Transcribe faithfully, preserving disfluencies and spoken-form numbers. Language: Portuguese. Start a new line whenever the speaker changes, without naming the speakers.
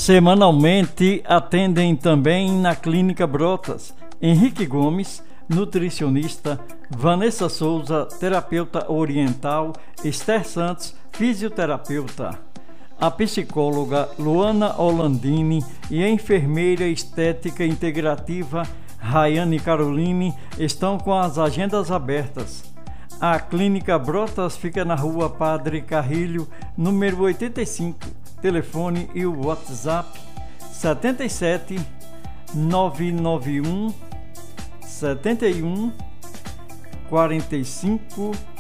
Semanalmente atendem também na Clínica Brotas Henrique Gomes, nutricionista, Vanessa Souza, terapeuta oriental, Esther Santos, fisioterapeuta. A psicóloga Luana Olandini e a enfermeira estética integrativa Rayane Caroline estão com as agendas abertas. A Clínica Brotas fica na rua Padre Carrilho, número oitenta e cinco. Telefone e o WhatsApp sete sete nove nove um sete um quatro cinco